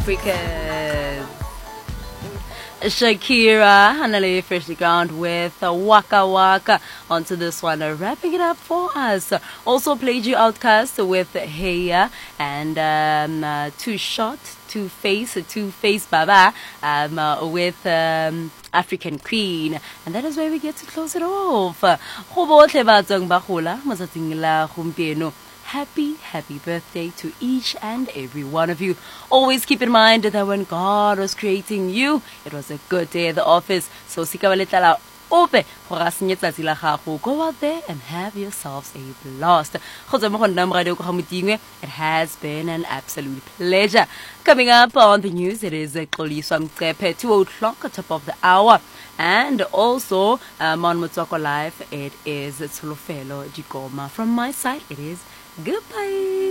Africa. Shakira, Hanale freshly ground with Waka Waka onto this one, wrapping it up for us. Also played you Outcast with Heya and Too Short, Two Face Baba with African Queen. And that is where we get to close it off. Happy birthday to each and every one of you. Always keep in mind that when God was creating you, it was a good day at the office. So go out there and have yourselves a blast. It has been an absolute pleasure. Coming up on the news, it is Xoliswa Mcepe, 2 o'clock, top of the hour. And also, Mon Motsoko Live, it is Tsolofelo Jikoma. From my side, it is goodbye.